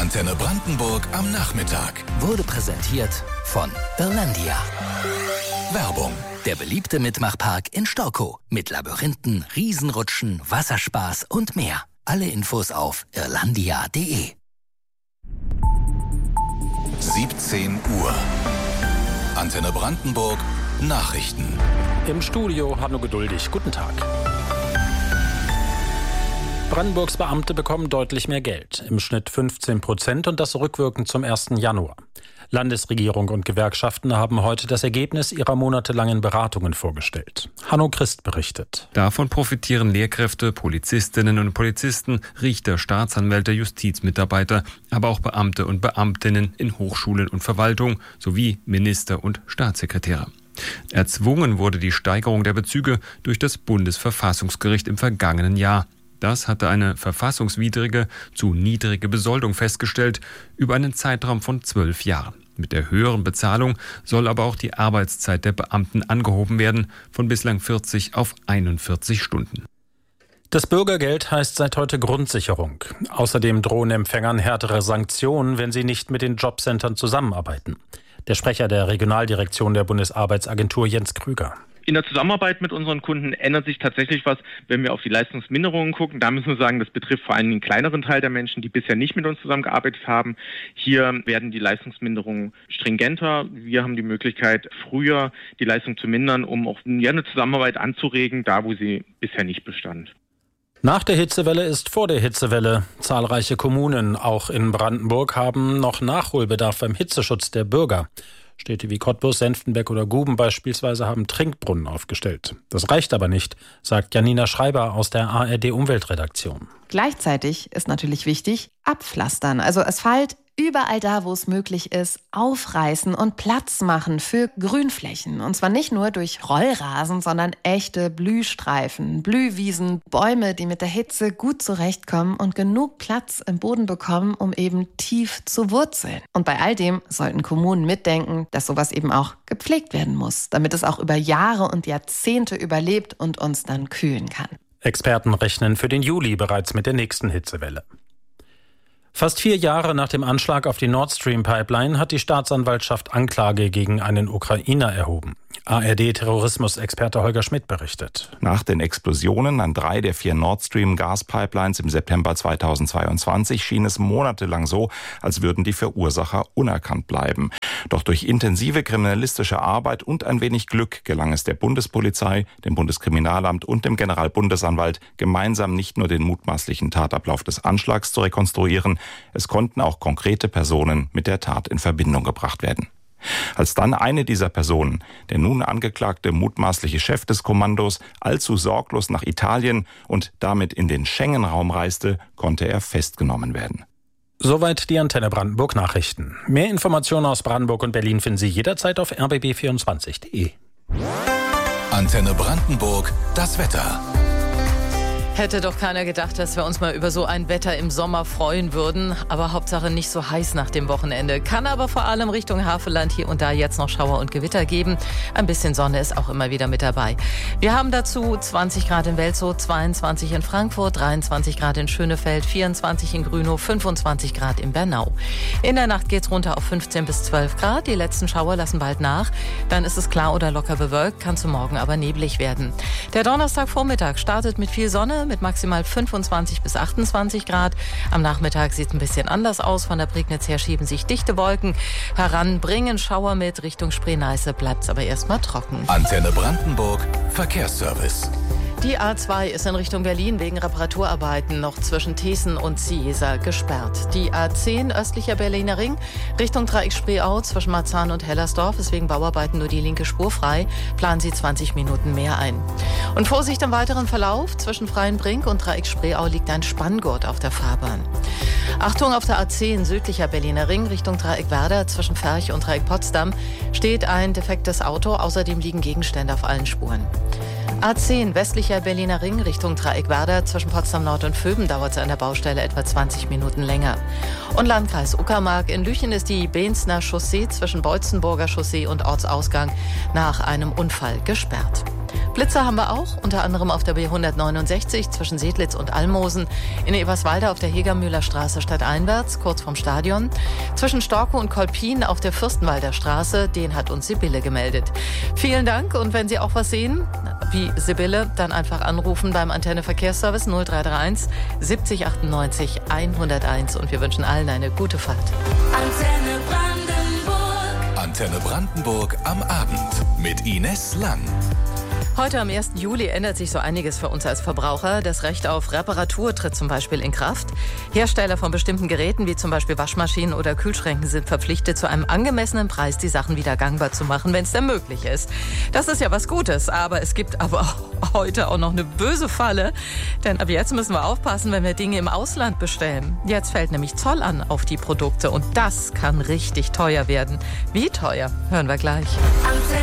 Antenne Brandenburg am Nachmittag. Wurde präsentiert von Irlandia. Werbung. Der beliebte Mitmachpark in Storkow. Mit Labyrinthen, Riesenrutschen, Wasserspaß und mehr. Alle Infos auf irlandia.de. 17 Uhr. Antenne Brandenburg. Nachrichten. Im Studio Hanno Geduldig. Guten Tag. Brandenburgs Beamte bekommen deutlich mehr Geld, im Schnitt 15% und das rückwirkend zum 1. Januar. Landesregierung und Gewerkschaften haben heute das Ergebnis ihrer monatelangen Beratungen vorgestellt. Hanno Christ berichtet. Davon profitieren Lehrkräfte, Polizistinnen und Polizisten, Richter, Staatsanwälte, Justizmitarbeiter, aber auch Beamte und Beamtinnen in Hochschulen und Verwaltung sowie Minister und Staatssekretäre. Erzwungen wurde die Steigerung der Bezüge durch das Bundesverfassungsgericht im vergangenen Jahr. Das hatte eine verfassungswidrige, zu niedrige Besoldung festgestellt über einen Zeitraum von 12 Jahren. Mit der höheren Bezahlung soll aber auch die Arbeitszeit der Beamten angehoben werden, von bislang 40 auf 41 Stunden. Das Bürgergeld heißt seit heute Grundsicherung. Außerdem drohen Empfängern härtere Sanktionen, wenn sie nicht mit den Jobcentern zusammenarbeiten. Der Sprecher der Regionaldirektion der Bundesarbeitsagentur Jens Krüger. In der Zusammenarbeit mit unseren Kunden ändert sich tatsächlich was, wenn wir auf die Leistungsminderungen gucken. Da müssen wir sagen, das betrifft vor allem einen kleineren Teil der Menschen, die bisher nicht mit uns zusammengearbeitet haben. Hier werden die Leistungsminderungen stringenter. Wir haben die Möglichkeit, früher die Leistung zu mindern, um auch eine Zusammenarbeit anzuregen, da wo sie bisher nicht bestand. Nach der Hitzewelle ist vor der Hitzewelle. Zahlreiche Kommunen, auch in Brandenburg, haben noch Nachholbedarf beim Hitzeschutz der Bürger. Städte wie Cottbus, Senftenberg oder Guben beispielsweise haben Trinkbrunnen aufgestellt. Das reicht aber nicht, sagt Janina Schreiber aus der ARD-Umweltredaktion. Gleichzeitig ist natürlich wichtig, abpflastern, also Asphalt überall da, wo es möglich ist, aufreißen und Platz machen für Grünflächen. Und zwar nicht nur durch Rollrasen, sondern echte Blühstreifen, Blühwiesen, Bäume, die mit der Hitze gut zurechtkommen und genug Platz im Boden bekommen, um eben tief zu wurzeln. Und bei all dem sollten Kommunen mitdenken, dass sowas eben auch gepflegt werden muss, damit es auch über Jahre und Jahrzehnte überlebt und uns dann kühlen kann. Experten rechnen für den Juli bereits mit der nächsten Hitzewelle. Fast 4 Jahre nach dem Anschlag auf die Nord Stream Pipeline hat die Staatsanwaltschaft Anklage gegen einen Ukrainer erhoben. ARD-Terrorismusexperte Holger Schmidt berichtet. Nach den Explosionen an 3 der 4 Nord Stream Gaspipelines im September 2022 schien es monatelang so, als würden die Verursacher unerkannt bleiben. Doch durch intensive kriminalistische Arbeit und ein wenig Glück gelang es der Bundespolizei, dem Bundeskriminalamt und dem Generalbundesanwalt, gemeinsam nicht nur den mutmaßlichen Tatablauf des Anschlags zu rekonstruieren, es konnten auch konkrete Personen mit der Tat in Verbindung gebracht werden. Als dann eine dieser Personen, der nun angeklagte mutmaßliche Chef des Kommandos, allzu sorglos nach Italien und damit in den Schengen-Raum reiste, konnte er festgenommen werden. Soweit die Antenne Brandenburg Nachrichten. Mehr Informationen aus Brandenburg und Berlin finden Sie jederzeit auf rbb24.de. Antenne Brandenburg, das Wetter. Hätte doch keiner gedacht, dass wir uns mal über so ein Wetter im Sommer freuen würden. Aber Hauptsache nicht so heiß nach dem Wochenende. Kann aber vor allem Richtung Havelland hier und da jetzt noch Schauer und Gewitter geben. Ein bisschen Sonne ist auch immer wieder mit dabei. Wir haben dazu 20 Grad in Welzow, 22 in Frankfurt, 23 Grad in Schönefeld, 24 in Grünow, 25 Grad in Bernau. In der Nacht geht's runter auf 15 bis 12 Grad. Die letzten Schauer lassen bald nach. Dann ist es klar oder locker bewölkt, kann zum Morgen aber neblig werden. Der Donnerstagvormittag startet mit viel Sonne, mit maximal 25 bis 28 Grad. Am Nachmittag sieht es ein bisschen anders aus. Von der Prignitz her schieben sich dichte Wolken heran, bringen Schauer mit. Richtung Spree-Neiße bleibt es aber erstmal trocken. Antenne Brandenburg, Verkehrsservice. Die A2 ist in Richtung Berlin wegen Reparaturarbeiten noch zwischen Thesen und Ziesa gesperrt. Die A10 östlicher Berliner Ring Richtung Dreieck-Spreeau zwischen Marzahn und Hellersdorf ist wegen Bauarbeiten nur die linke Spur frei. Planen Sie 20 Minuten mehr ein. Und Vorsicht im weiteren Verlauf. Zwischen Freienbrink und Dreieck-Spreeau liegt ein Spanngurt auf der Fahrbahn. Achtung, auf der A10 südlicher Berliner Ring Richtung Dreieck-Werder zwischen Ferch und Dreieck-Potsdam steht ein defektes Auto. Außerdem liegen Gegenstände auf allen Spuren. A10 westlicher Berliner Ring Richtung Dreieck-Werder zwischen Potsdam Nord und Vöben dauert es an der Baustelle etwa 20 Minuten länger. Und Landkreis Uckermark in Lüchen ist die Beenzner Chaussee zwischen Beutzenburger Chaussee und Ortsausgang nach einem Unfall gesperrt. Blitzer haben wir auch, unter anderem auf der B169 zwischen Sedlitz und Almosen, in Eberswalde auf der Hegermühler Straße stadteinwärts, kurz vom Stadion, zwischen Storkow und Kolpin auf der Fürstenwalder Straße, den hat uns Sibylle gemeldet. Vielen Dank, und wenn Sie auch was sehen, wie Sibylle, dann einfach anrufen beim Antenne Verkehrsservice 0331 70 98 101, und wir wünschen allen eine gute Fahrt. Antenne Brandenburg. Antenne Brandenburg am Abend mit Ines Lang. Heute am 1. Juli ändert sich so einiges für uns als Verbraucher. Das Recht auf Reparatur tritt zum Beispiel in Kraft. Hersteller von bestimmten Geräten, wie zum Beispiel Waschmaschinen oder Kühlschränken, sind verpflichtet, zu einem angemessenen Preis die Sachen wieder gangbar zu machen, wenn es denn möglich ist. Das ist ja was Gutes, aber es gibt aber heute auch noch eine böse Falle. Denn ab jetzt müssen wir aufpassen, wenn wir Dinge im Ausland bestellen. Jetzt fällt nämlich Zoll an auf die Produkte, und das kann richtig teuer werden. Wie teuer? Hören wir gleich.